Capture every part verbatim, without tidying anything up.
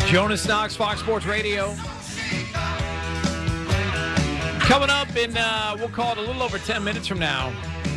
Jonas Knox, Fox Sports Radio. Coming up in, uh, we'll call it a little over ten minutes from now.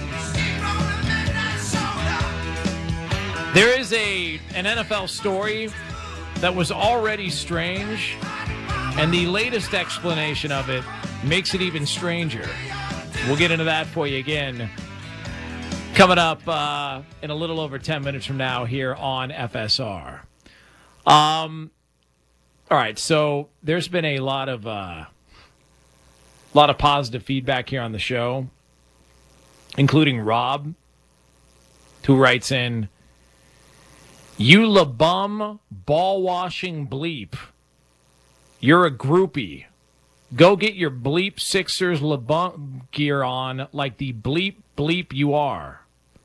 There is a an N F L story that was already strange, and the latest explanation of it makes it even stranger. We'll get into that for you again. Coming up uh, in a little over ten minutes from now here on F S R. Um, all right, so there's been a lot of uh, lot of positive feedback here on the show, including Rob, who writes in, "You LeBum ball-washing bleep. You're a groupie. Go get your bleep Sixers LeBum gear on like the bleep bleep you are."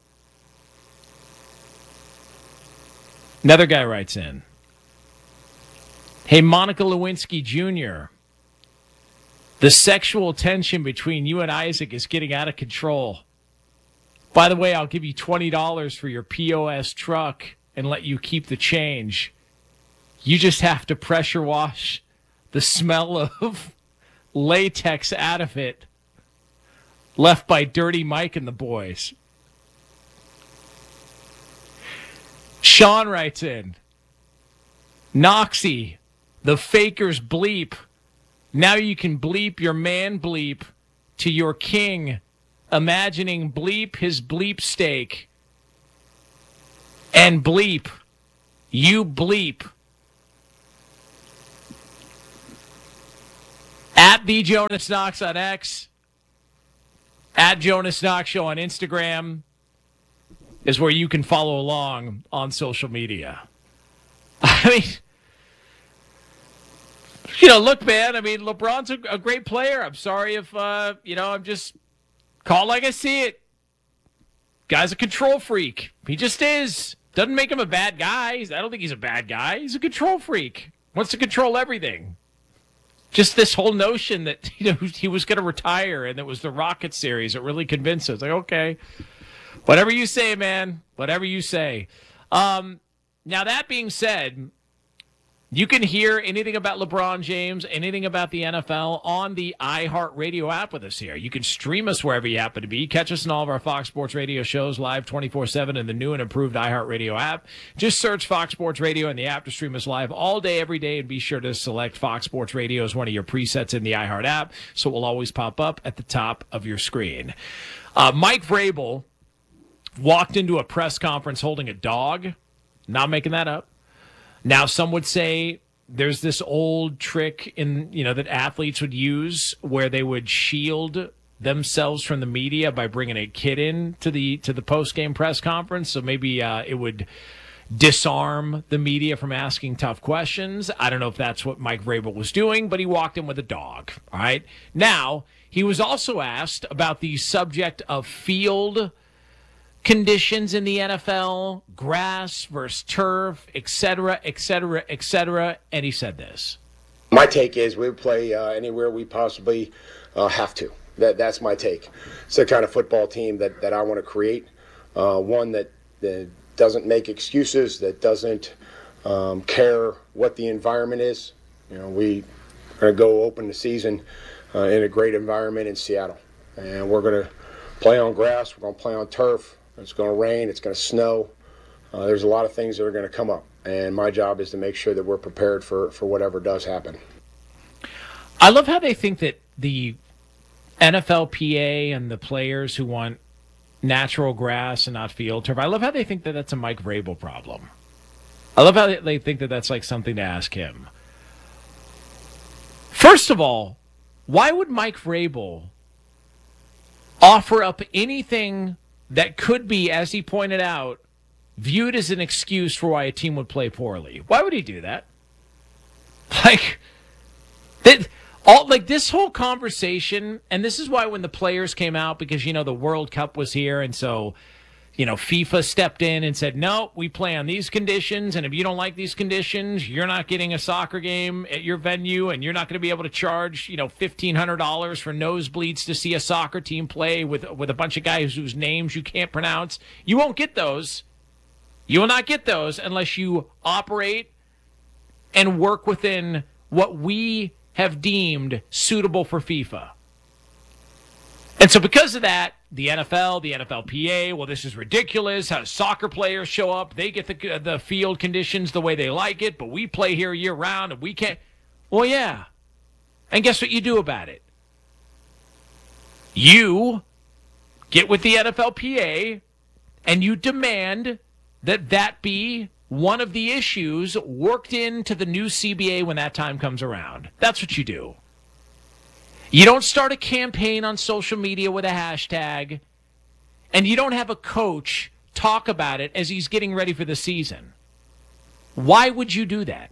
Another guy writes in, "Hey, Monica Lewinsky Junior, the sexual tension between you and Isaac is getting out of control. By the way, I'll give you twenty dollars for your P O S truck and let you keep the change. You just have to pressure wash the smell of latex out of it left by Dirty Mike and the boys." Sean writes in, "Noxie, the faker's bleep. Now you can bleep your man bleep to your king, imagining bleep his bleep steak. And bleep, you bleep." At the Jonas Knox on X, at Jonas Knox Show on Instagram is where you can follow along on social media. I mean, you know, look, man, I mean, LeBron's a, a great player. I'm sorry if, uh, you know, I'm just call it like I see it. Guy's a control freak. He just is. Doesn't make him a bad guy. I don't think he's a bad guy. He's a control freak. Wants to control everything. Just this whole notion that, you know, he was going to retire and it was the Rocket series that really convinced us. Like, okay, whatever you say, man, whatever you say. Um, now, that being said, you can hear anything about LeBron James, anything about the N F L on the iHeartRadio app with us here. You can stream us wherever you happen to be. Catch us in all of our Fox Sports Radio shows live twenty-four seven in the new and improved iHeartRadio app. Just search Fox Sports Radio in the app to stream us live all day, every day, and be sure to select Fox Sports Radio as one of your presets in the iHeart app, so it will always pop up at the top of your screen. Uh, Mike Vrabel walked into a press conference holding a dog. Not making that up. Now, some would say there's this old trick in, you know, that athletes would use where they would shield themselves from the media by bringing a kid in to the to the post-game press conference. So maybe uh, it would disarm the media from asking tough questions. I don't know if that's what Mike Vrabel was doing, but he walked in with a dog. All right. Now, he was also asked about the subject of field conditions in the N F L, grass versus turf, et cetera, et cetera, et cetera, and he said this. My take is we play uh, anywhere we possibly uh, have to. That That's my take. It's the kind of football team that, that I want to create, uh, one that, that doesn't make excuses, that doesn't um, care what the environment is. You know, we are going to go open the season uh, in a great environment in Seattle, and we're going to play on grass, we're going to play on turf. It's going to rain. It's going to snow. Uh, there's a lot of things that are going to come up. And my job is to make sure that we're prepared for, for whatever does happen. I love how they think that the N F L P A and the players who want natural grass and not field turf, I love how they think that that's a Mike Vrabel problem. I love how they think that that's like something to ask him. First of all, why would Mike Vrabel offer up anything that could be, as he pointed out, viewed as an excuse for why a team would play poorly? Why would he do that? Like, that, all, like this whole conversation, and this is why when the players came out, because, you know, the World Cup was here, and so, you know, FIFA stepped in and said, no, we play on these conditions, and if you don't like these conditions, you're not getting a soccer game at your venue, and you're not going to be able to charge, you know, fifteen hundred dollars for nosebleeds to see a soccer team play with, with a bunch of guys whose names you can't pronounce. You won't get those. You will not get those unless you operate and work within what we have deemed suitable for FIFA. And so because of that, the N F L, the N F L P A, well, this is ridiculous. How soccer players show up, they get the the field conditions the way they like it, but we play here year round and we can't. Well, yeah. And guess what you do about it? You get with the N F L P A and you demand that that be one of the issues worked into the new C B A when that time comes around. That's what you do. You don't start a campaign on social media with a hashtag, and you don't have a coach talk about it as he's getting ready for the season. Why would you do that?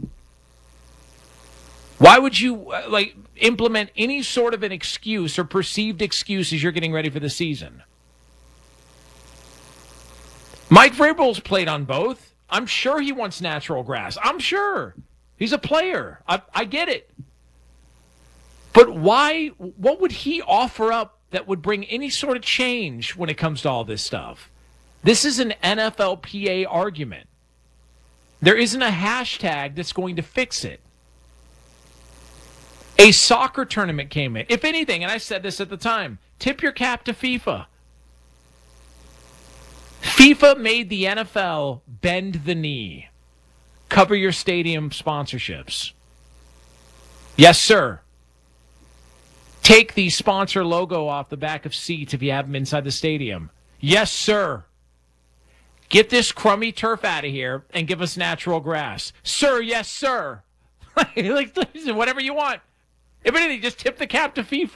Why would you uh, like implement any sort of an excuse or perceived excuse as you're getting ready for the season? Mike Vrabel's played on both. I'm sure he wants natural grass. I'm sure. He's a player. I, I get it. But why, what would he offer up that would bring any sort of change when it comes to all this stuff? This is an N F L P A argument. There isn't a hashtag that's going to fix it. A soccer tournament came in. If anything, and I said this at the time, tip your cap to FIFA. FIFA made the N F L bend the knee. Cover your stadium sponsorships. Yes, sir. Take the sponsor logo off the back of seats if you have them inside the stadium. Yes, sir. Get this crummy turf out of here and give us natural grass. Sir, yes, sir. Like, whatever you want. If anything, just tip the cap to FIFA.